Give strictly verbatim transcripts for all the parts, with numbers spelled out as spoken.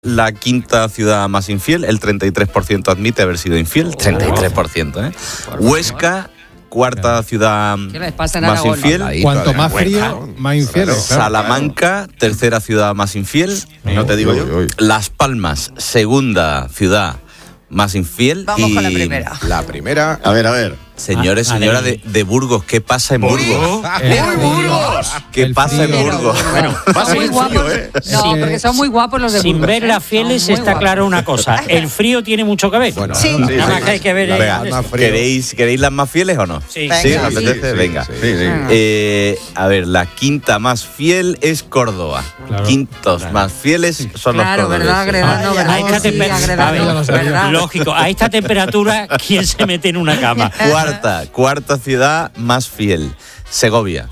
la quinta ciudad más infiel, el treinta y tres por ciento admite haber sido infiel, treinta y tres por ciento, ¿eh? Huesca, cuarta ciudad más infiel. Cuanto más frío, más infiel. Salamanca, tercera ciudad más infiel, no te digo yo. Las Palmas, segunda ciudad más infiel. Vamos y con la primera. La primera. A ver, a ver. Señores, Ah, señora vale. de, de Burgos, ¿qué pasa en Burgos? ¡Uy, Burgos! ¿Qué El pasa en frío. Burgos? Bueno, Pasa muy el guapos. frío, ¿eh? No, Sí. porque son muy guapos los de sin Burgos, ver ¿eh? las fieles Son muy está guapos. claro una cosa. El frío tiene mucho que ver. Bueno, Sí. sí, Nada más sí. que hay que ver. Venga, el- más frío. ¿Queréis, ¿Queréis las más fieles o no? Sí. ¿Sí? Venga. ¿Os apetece? Sí, Venga. sí, Sí, sí. Eh, a ver, la quinta más fiel es Córdoba. Claro. Quintos más fieles son Claro, los ¿verdad? cordobeses. Agregando, ¿verdad? A esta Sí, temper- agregando, a ver, Ya lo sabía. ¿verdad? lógico, a esta temperatura, ¿quién se mete en una cama? Cuarta, cuarta ciudad más fiel, Segovia.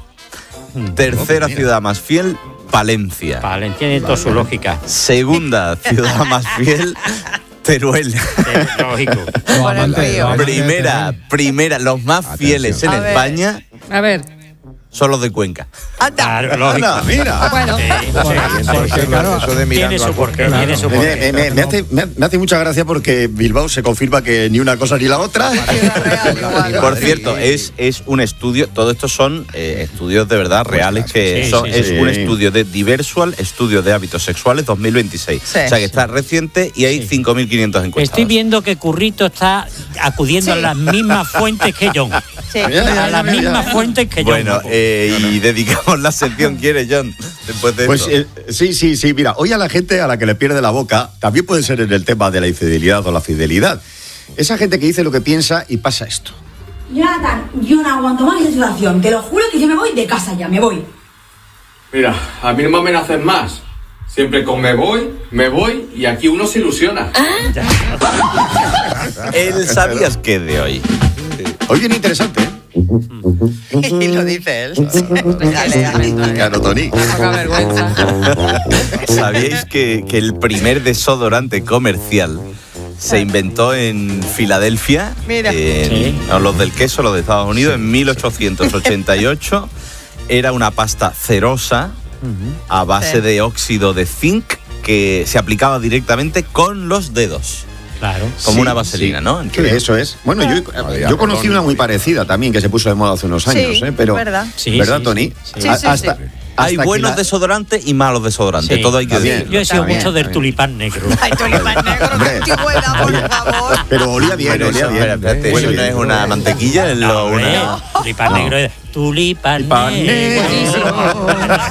Tercera ciudad más fiel, Palencia. Vale, tiene toda su lógica. Segunda ciudad más fiel, Teruel. Eh, Lógico. Los Por el amantes- frío. los amantes Primera, de primera, los más fieles en A ver. España A ver, son los de Cuenca. Anda. Claro, lógico. Anda, mira. bueno, Sí, sí, Porque, sí. claro, Eso de mirando Tiene su al porqué, porqué. tiene su Me, porqué. me- me- me hace, me, me hace mucha gracia porque Bilbao se confirma que ni una cosa ni la otra. Real, igual. Por cierto, es, es un estudio, todo esto son eh, estudios de verdad reales, que Sí, son, sí, es sí. un estudio de Diversual, estudio de hábitos sexuales dos mil veintiséis. Sí. O sea que está reciente y hay cinco mil quinientos encuestados. Estoy viendo que Currito está acudiendo Sí. a las mismas fuentes que John. Sí. Mira, mira, A las mira, mira. mismas fuentes que John. Bueno, eh, y dedicamos la sección, ¿quieres, John? Después de Pues esto. eh, sí, sí, sí. Mira, hoy a la gente a la que le pierde la boca también puede ser en el tema de la infidelidad o la fidelidad. Esa gente que dice lo que piensa y pasa esto. Jonathan, yo no aguanto más esa situación. Te lo juro que yo me voy de casa ya, me voy. Mira, a mí no me amenacen más. Siempre con me voy, me voy y aquí uno se ilusiona. El ¿sabías qué de hoy? Hoy viene interesante, ¿eh? Y lo dice él. Dale, dale. Claro, Tony. poca vergüenza. ¿Sabíais que, que el primer desodorante comercial se inventó en Filadelfia? Mira. En- Sí. no, los del queso, los de Estados Unidos, en mil ochocientos ochenta y ocho. Era una pasta cerosa a base Sí. de óxido de zinc que se aplicaba directamente con los dedos, Claro. como Sí, una vaselina, sí. ¿no? Sí, eso es. Bueno, yo, yo conocí una muy parecida también que se puso de moda hace unos años, Sí, ¿eh? Pero, verdad. Sí, ¿verdad, sí, Tony? sí. A- Sí, sí, hasta, sí. Hay hasta que buenos la- desodorantes y malos desodorantes, Sí, todo hay que también. decir. Yo he sido También, mucho del también. tulipán negro. Ay, tulipán negro, Hombre. qué antigüedad, por favor. Pero olía bien, Pero olía eso, bien. espera, espérate, Huele eso no bien. es una mantequilla, es No, lo- hombre, una... tulipán No. negro. Tulipán Tulipán negro. negro.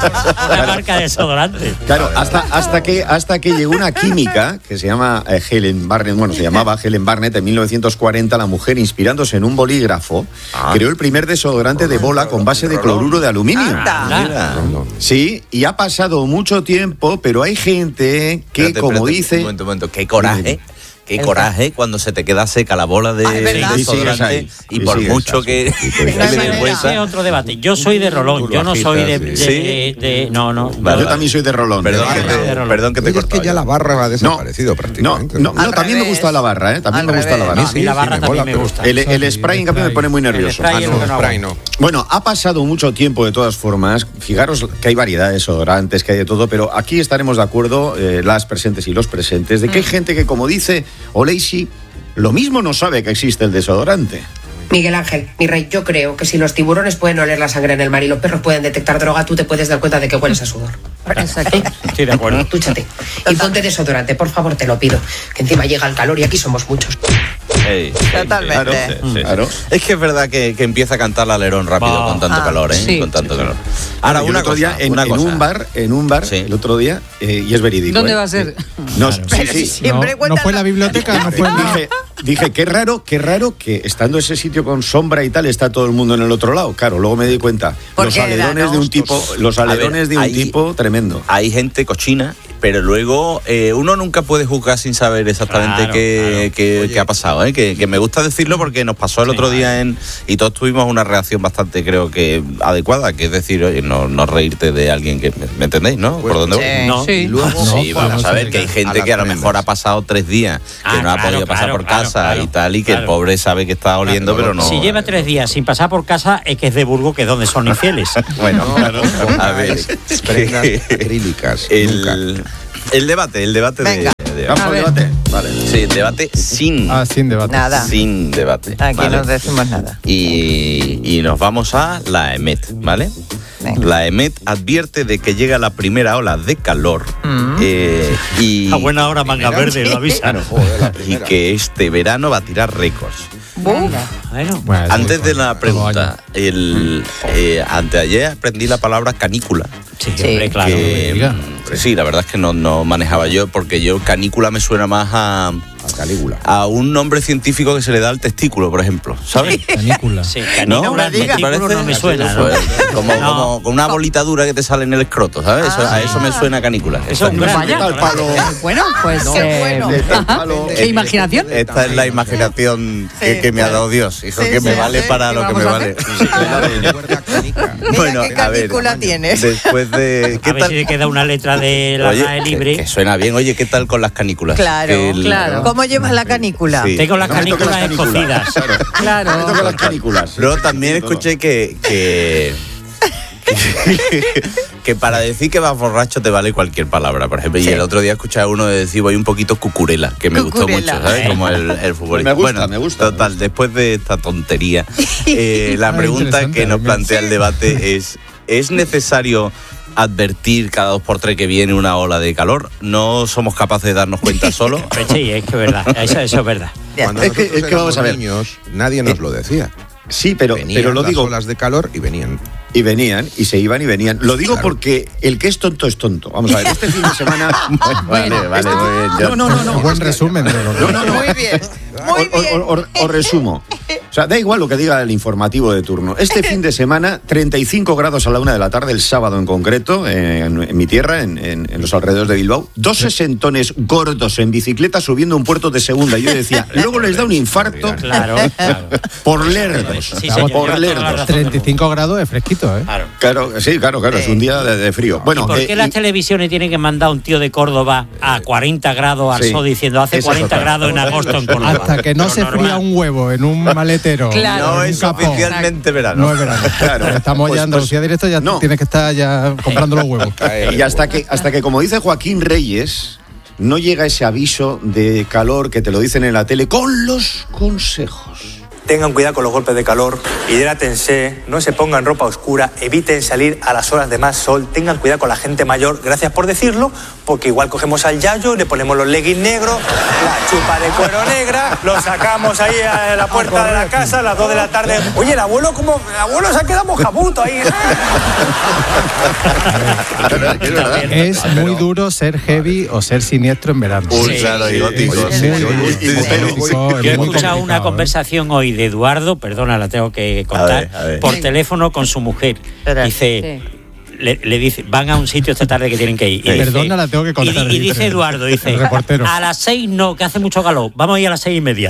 Una marca de desodorante. Claro, hasta, hasta, que, hasta que llegó una química que se llama eh, Helen Barnett, bueno, se llamaba Helen Barnett en mil novecientos cuarenta, la mujer, inspirándose en un bolígrafo, Ah. creó el primer desodorante de bola con base de cloruro de aluminio. Anda. Mira. Sí, y ha pasado mucho tiempo, pero hay gente que, Espérate, como espérate, dice... Un momento, un momento. Qué coraje. Qué coraje cuando se te queda seca la bola de, Ah, es verdad. de Y sigues desodorante ahí, y y por sigues mucho así. que, Y que pues, le no hay des manera. Ese vuelta. es otro debate. Yo soy de rolón, yo no soy de, de, ¿Sí? de- de- no, no. Vale, Yo también soy de rolón. Perdón, de que barra. te, de rolón. perdón que te he Oye, es que cortado. ya la barra ha No, desaparecido no, prácticamente. no, no, Al también me revés. gusta la barra, ¿eh? También Al me gusta la revés. barra. No, a mí la sí, barra me también mola, me pero- gusta. El, el spray, en cambio, me pone muy nervioso. spray Ah, es no. lo que no Spray no. Bueno, ha pasado mucho tiempo de todas formas. Fijaros que hay variedad de desodorantes, que hay de todo, pero aquí estaremos de acuerdo, eh, las presentes y los presentes, de que hay gente que, como dice Oleisi, lo mismo no sabe que existe el desodorante. Miguel Ángel, mi rey, yo creo que si los tiburones pueden oler la sangre en el mar y los perros pueden detectar droga, tú te puedes dar cuenta de que hueles a sudor. Exacto. Estoy de acuerdo. Dúchate. Y ponte desodorante, por favor, te lo pido. Que encima llega el calor y aquí somos muchos. Ey, Totalmente. claro, sí, sí, sí. Claro. Es que es verdad que, que empieza a cantar el alerón rápido Va. con tanto Ah, calor, ¿eh? sí. Con tanto calor. Ahora, Yo el una otro cosa, día en, una en cosa. un bar, en un bar, Sí. el otro día, eh, y es verídico. ¿Dónde ¿eh? va a ser? No, sí, Pero sí. si siempre no, cuentan no fue la biblioteca, no fue el... Dije, dije, qué raro, qué raro que estando ese sitio con sombra y tal, está todo el mundo en el otro lado. Claro, luego me di cuenta. ¿Por Los qué era, alerones no? de un tipo, los A ver, alerones de un ahí- tipo tremendo. Hay gente cochina, pero luego eh, uno nunca puede juzgar sin saber exactamente Claro, qué, claro. qué- qué ha pasado, ¿eh? que, que me gusta decirlo porque nos pasó el Sí, otro día vale. en y todos tuvimos una reacción bastante, creo que adecuada, que es decir, oye, no, no reírte de alguien que, ¿me entendéis, no? ¿Por dónde voy? Sí. No. Sí. Luego, Sí, No, vamos no a sé ver qué. que hay gente A que a lo las mejor ha tremendas. pasado tres días que Ah, no ha claro, podido pasar claro, por claro, casa claro, y tal, y que el claro. pobre sabe que está oliendo, pero no. Si lleva tres días sin pasar por casa, es que es de Burgos, que es donde son infieles. Bueno, No, a ver. prendas acrílicas. Nunca. El, el debate, el debate de, Venga. de Vamos hoy. al ver. debate. Vale. Sí, debate sin, Ah, sin debate. Nada. sin debate. Aquí ¿vale? no decimos nada. Y, y nos vamos a la EMET, ¿vale? Venga. La EMET advierte de que llega la primera ola de calor Mm. eh, y, A buena hora, manga verde, lo avisa. Claro, joder, la y primera. que este verano va a tirar récords. Buf. Bueno, Bueno, Antes eso de todo la año. pregunta, el, eh, anteayer aprendí la palabra canícula. sí, Sí. hombre, claro. que, diga. mm, sí, la verdad es que no, no manejaba yo, porque yo canícula me suena más a, A Calígula. a un nombre científico que se le da al testículo, por ejemplo, ¿sabes? Canícula. Sí, ¿No? canícula, me digas. testículo no me suena, ¿no? Pues, como, No. como con una bolita dura que te sale en el escroto, ¿sabes? Eso- a eso me suena canícula. Eso es un gran Vaya. Tal palo. Bueno, pues. Qué eh, bueno. De tal palo. ¿Qué imaginación? Esta es la imaginación que, Sí, que me ha claro. dado Dios, hijo, Sí, que me sí, vale sí. para ¿Qué lo que vamos me a vale. Mira qué canícula tienes. después de... ¿qué A ver tal? si le queda una letra de la Oye, R A E que, libre. que suena bien. Oye, ¿qué tal con las canículas? Claro, Que el- claro. ¿Cómo llevas la canícula? Sí. Tengo las No me toques canículas las canículas. escocidas. Claro. Claro. Me tocan las canículas. Luego también escuché que, que, que para decir que vas borracho te vale cualquier palabra, por ejemplo. Sí. Y el otro día escuché a uno decir voy un poquito cucurela, que me Cucurela. gustó mucho, ¿sabes? Como el, el futbolista. Me gusta, bueno, me gusta. Total, después de esta tontería, eh, la Ah, pregunta interesante, que nos venga. plantea el debate es, ¿es necesario advertir cada dos por tres que viene una ola de calor? ¿No somos capaces de darnos cuenta solo? Pues sí, es que es verdad. Eso, eso es verdad. Ya. Es que- es que vamos a ver. niños, nadie nos lo decía. Sí, pero, Venían pero lo las digo. olas de calor y venían. Y venían, y se iban y venían. Lo digo Claro. porque el que es tonto es tonto. Vamos a ver, este fin de semana. Vale, vale, Este- muy bien. Yo- No, no, no, no. Buen es que- resumen de lo que... No, no, no. Muy bien. Muy O- bien. o- o- Os resumo. O sea, da igual lo que diga el informativo de turno. Este fin de semana, treinta y cinco grados a la una de la tarde, el sábado en concreto, en, en mi tierra, en, en- en los alrededores de Bilbao. Dos sesentones gordos en bicicleta subiendo un puerto de segunda. Yo decía, luego les da un infarto Claro, claro. por lerdos. Sí, señor, por lleva toda la lerdos. razón del treinta y cinco grados es fresquito, ¿eh? Claro. Claro, sí, claro, claro, es un día de, de frío. Bueno, ¿Y por eh, qué las y- televisiones tienen que mandar a un tío de Córdoba a cuarenta grados al Sí. sol diciendo hace Esa es cuarenta otra. grados en agosto en Córdoba? Hasta que no Lo se normal. fría un huevo en un maletero. Claro. No en un es capó, oficialmente verano. No es verano. Claro. Estamos Pues- ya en Andalucía pues- directo, ya no. tienes que estar ya comprando los huevos. Y hasta que, hasta que, como dice Joaquín Reyes, no llega ese aviso de calor que te lo dicen en la tele con los consejos. Tengan cuidado con los golpes de calor, hidrátense, no se pongan ropa oscura, eviten salir a las horas de más sol, tengan cuidado con la gente mayor, gracias por decirlo, porque igual cogemos al yayo y le ponemos los leggings negros, la chupa de cuero negra, lo sacamos ahí a la puerta de la casa a las dos de la tarde. Oye, el abuelo como, el abuelo se ha quedado mojabuto ahí. Es muy duro ser heavy o ser siniestro en verano. Uy, claro, y góticos. Muy, Sí, muy, sí, muy, sí, muy sí. gótico, es Yo he muy escuchado una complicado, ¿eh? conversación hoy de Eduardo, perdona, la tengo que contar, A ver, a ver. por teléfono con su mujer. Espera. Dice, le, le dice, van a un sitio esta tarde que tienen que ir. Y dice- Perdona, la tengo que contar, Y, di- y dice dice Eduardo, dice, el reportero. a las seis no, que hace mucho calor, vamos a ir a las seis y media.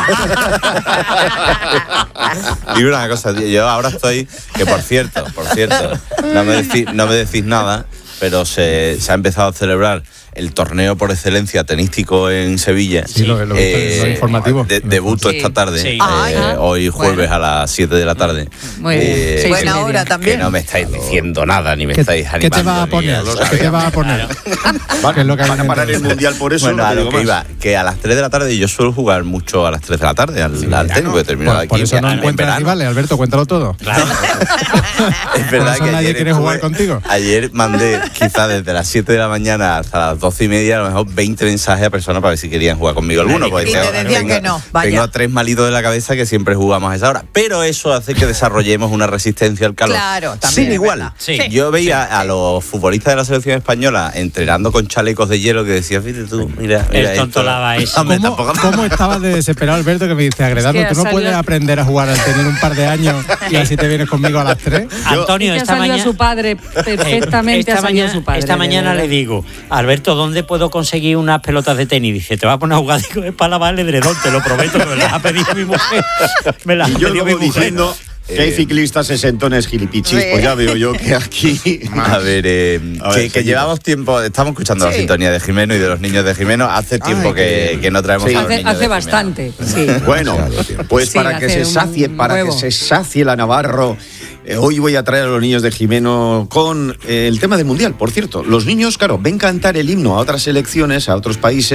Y una cosa, tío, yo ahora estoy, que por cierto, por cierto, no me decís, no me decís nada, pero se, se ha empezado a celebrar el torneo por excelencia tenístico en Sevilla. Sí, lo- lo he visto, lo informativo. de- debuto Sí. esta tarde, Sí. eh, Ay, hoy jueves bueno. a las siete de la tarde. Muy bien. Eh, Seis y Buena media. hora que también. no me estáis diciendo nada, ni me ¿Qué, estáis qué animando. te vas a ni poner? a- ¿Qué te vas a poner? ¿Qué es lo que Van a parar el mundial por eso. Bueno, no a te lo digo que más. iba, que a las tres de la tarde, yo suelo jugar mucho a las tres de la tarde al, al tenis, porque termino Por, aquí. por eso no en encuentras verano. rivales, Alberto, cuéntalo todo. Claro. Es verdad eso que nadie ayer quiere estuve- jugar contigo. Ayer mandé quizá desde las siete de la mañana hasta las doce y media, a lo mejor veinte mensajes a personas para ver si querían jugar conmigo alguno. Porque Y te tengo, decían tengo- que no, vaya. tengo tres malitos de la cabeza que siempre jugamos a esa hora. Pero eso hace que desarrollemos una resistencia al calor. Claro, también Sin es igual. verdad. Sí. Yo veía a los futbolistas de la selección española entrenando con chalecos de hielo que decía, fíjate tú, mira, mira El tonto esto". lava eso. Hombre, ¿Cómo, tampoco- cómo estabas de desesperado, Alberto, que me dice, Agredano, Es que tú ha no puedes salido- aprender a jugar al tener un par de años y así te vienes conmigo a las tres? Antonio, Es que ha esta salido mañana... su padre, perfectamente esta ha salido mañana, su padre. esta de mañana verdad. le digo, Alberto, ¿dónde puedo conseguir unas pelotas de tenis? Dice, te vas a poner a jugar. Digo, es para lavar el edredón, te lo prometo, que me las ha pedido mi mujer. Me las ha Y yo pedido mi luego mujer. diciendo que hay ciclistas sesentones gilipichis, Sí. pues ya veo yo que aquí... A ver, eh, A ver, que, que seguimos. llevamos tiempo, estamos escuchando la Sí. sintonía de Jimeno y de los niños de Jimeno. Hace tiempo Ay, que, qué bien. que no traemos Sí. a los Hace, niños hace de bastante, sí. Bueno, pues Sí, para que hace se un sacie, para huevo. que se sacie la Navarro, eh, hoy voy a traer a los niños de Jimeno con eh, el tema del Mundial, por cierto. Los niños, claro, ven cantar el himno a otras selecciones, a otros países.